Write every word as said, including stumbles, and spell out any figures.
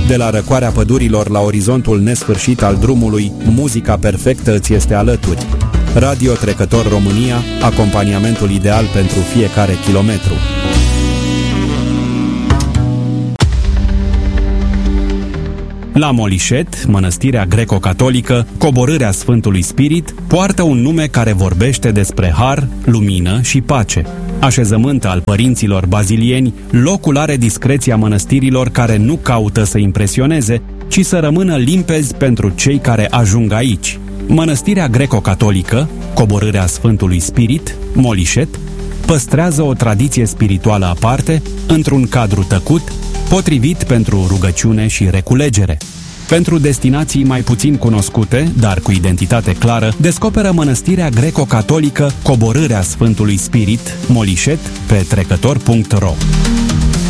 De la răcoarea pădurilor la orizontul nesfârșit al drumului, muzica perfectă îți este alături. Radio Trecător România, acompaniamentul ideal pentru fiecare kilometru. La Molișet, mănăstirea greco-catolică, coborârea Sfântului Spirit poartă un nume care vorbește despre har, lumină și pace. Așezământ al părinților bazilieni, locul are discreția mănăstirilor care nu caută să impresioneze, ci să rămână limpezi pentru cei care ajung aici. Mănăstirea greco-catolică, coborârea Sfântului Spirit, Molișet, păstrează o tradiție spirituală aparte, într-un cadru tăcut, potrivit pentru rugăciune și reculegere. Pentru destinații mai puțin cunoscute, dar cu identitate clară, descoperă mănăstirea greco-catolică Coborârea Sfântului Spirit, Molișet, pe trecător punct ro.